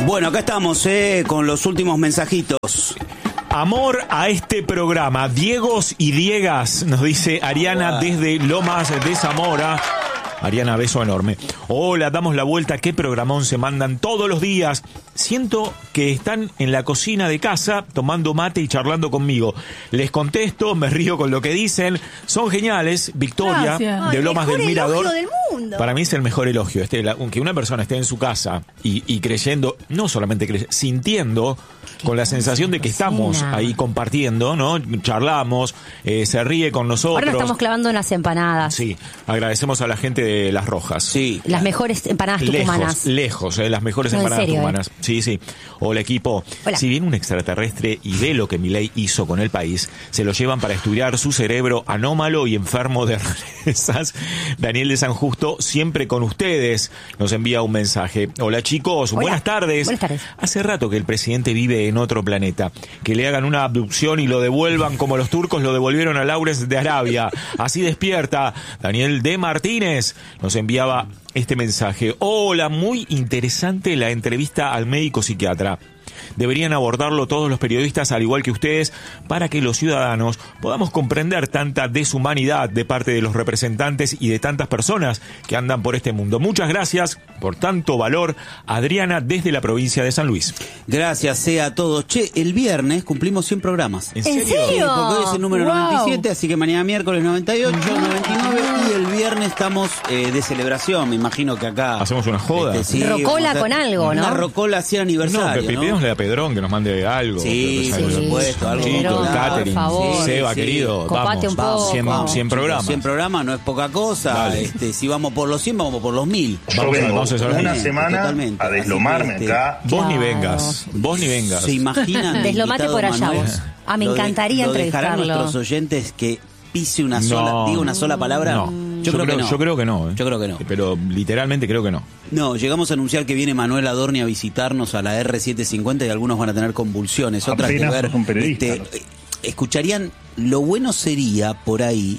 Bueno, acá estamos con los últimos mensajitos. Amor a este programa. Diegos y Diegas, nos dice Ariana desde Lomas de Zamora. Ariana, beso enorme. Hola, damos la vuelta. Qué programón se mandan todos los días. Siento que están en la cocina de casa tomando mate y charlando conmigo. Les contesto, me río con lo que dicen. Son geniales. Victoria, de Lomas del Mirador. Del mundo. Para mí es el mejor elogio. Que una persona esté en su casa y creyendo, no solamente creyendo, sintiendo, con la sensación de que estamos ahí compartiendo, ¿no? Charlamos, se ríe con nosotros. Ahora nos estamos clavando unas empanadas. Sí, agradecemos a la gente de Las Rojas. Sí. Las mejores empanadas tucumanas. Lejos, las mejores empanadas tucumanas. Sí, sí. Hola, equipo. Hola. Si viene un extraterrestre y ve lo que Milei hizo con el país, se lo llevan para estudiar su cerebro anómalo y enfermo de rarezas. Daniel de San Justo, siempre con ustedes, nos envía un mensaje. Hola, chicos. Hola. Buenas tardes. Buenas tardes. Hace rato que el presidente vive en otro planeta. Que le hagan una abducción y lo devuelvan como los turcos lo devolvieron a Lawrence de Arabia. Así despierta. Daniel de Martínez nos enviaba este mensaje. Hola, muy interesante la entrevista al médico psiquiatra. Deberían abordarlo todos los periodistas al igual que ustedes para que los ciudadanos podamos comprender tanta deshumanidad de parte de los representantes y de tantas personas que andan por este mundo. Muchas gracias por tanto valor, Adriana desde la provincia de San Luis. Gracias a todos. Che, el viernes cumplimos 100 programas. ¿En serio? Sí, porque hoy es el número 97, así que mañana miércoles 98, 99 y el viernes estamos de celebración. Me imagino que acá... ¿Hacemos una joda? Sí, rocola con algo, ¿no? Una rocola 100 aniversario, No, pedimosle a Pedrón que nos mande algo. Sí, por supuesto. Algo Chico, el catering. por favor. Seba, Sí. querido, Copate un poco. 100 programas. 100 programas no es poca cosa. Si vamos por los 100, vamos por los 1000. Yo vengo vamos a hacer una bien, semana totalmente. a deslomarme Así que, acá. Vos ni Claro. vengas. ¿Se imaginan? Deslomate por allá Manuel? vos. Me encantaría ¿Lo dejarán entrevistarlo. nuestros oyentes que pise una sola, diga una sola palabra? No. Yo creo que no. Yo creo que no. Yo creo que no. Pero literalmente creo que no. No, llegamos a anunciar que viene Manuel Adorni a visitarnos a la R750 y algunos van a tener convulsiones. Otras que Apenas ver. son periodistas. Escucharían, lo bueno sería por ahí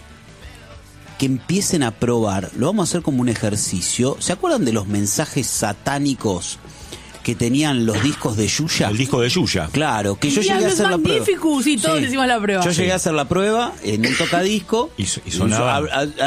que empiecen a probar, lo vamos a hacer como un ejercicio. ¿Se acuerdan de los mensajes satánicos que tenían los discos de Yuya? El disco de Yuya. Claro, que yo llegué a hacer la prueba. Magnificus y todos hicimos la prueba. Yo llegué a hacer la prueba en un tocadisco Y sonaba.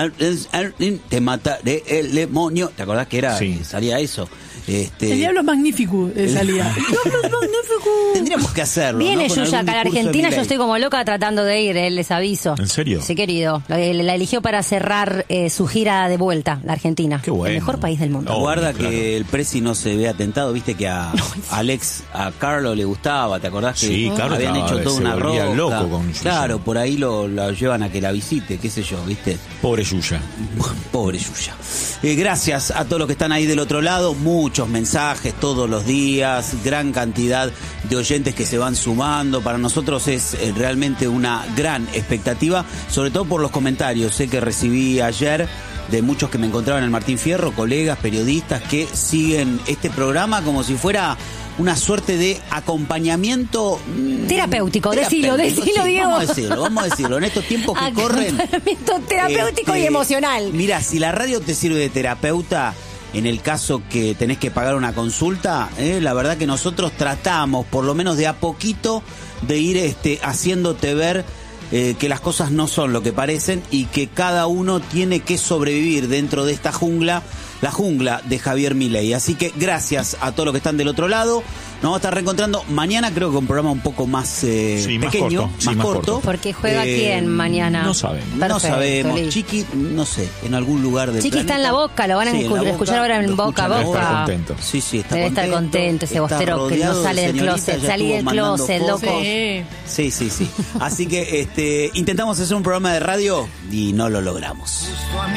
te mataré el demonio. ¿Te acordás que era? Sí. Salía eso. El Diablo es Magnificus salía. Tendríamos que hacerlo. Viene ¿no? Con Yuya algún acá a la discurso de Argentina, yo Milei. estoy como loca tratando de ir, les aviso. ¿En serio? Sí, querido. La eligió para cerrar su gira de vuelta, la Argentina. Qué bueno. El mejor país del mundo. Oh, Guarda claro. que el Presi no se vea tentado, viste que a a Carlo le gustaba, ¿te acordás que Sí, Carlo habían estaba- hecho toda se una volvía rosca? loco con Yuya. Claro, por ahí lo llevan a que la visite, qué sé yo, viste. Pobre Yuya. Pobre Yuya. Gracias a todos los que están ahí del otro lado, muchos mensajes todos los días, gran cantidad de oyentes que se van sumando. Para nosotros es realmente una gran expectativa, sobre todo por los comentarios que recibí ayer de muchos que me encontraban en el Martín Fierro, colegas, periodistas que siguen este programa como si fuera una suerte de acompañamiento Terapéutico, decilo, sí, Diego. Vamos a decirlo, en estos tiempos que corren. Acompañamiento terapéutico y emocional. Mira, si la radio te sirve de terapeuta, en el caso que tenés que pagar una consulta, la verdad que nosotros tratamos, por lo menos de a poquito, de ir haciéndote ver que las cosas no son lo que parecen y que cada uno tiene que sobrevivir dentro de esta jungla, la jungla de Javier Milei. Así que gracias a todos los que están del otro lado. Nos vamos a estar reencontrando mañana, creo que un programa un poco más pequeño, más corto. Porque juega quién mañana. No saben. No Perfecto, sabemos. listo. Chiqui, no sé, en algún lugar del Chiqui está en la planeta. Boca, lo van a Sí, en la escuchar ahora en lo Boca a escuchan Boca. Está contento. Sí, sí, está Debe estar contento ese está bostero que no rodeado sale de del señoritas, closet. ya Salí estuvo del mandando closet, fotos. loco. Sí. Sí. Así que intentamos hacer un programa de radio y no lo logramos.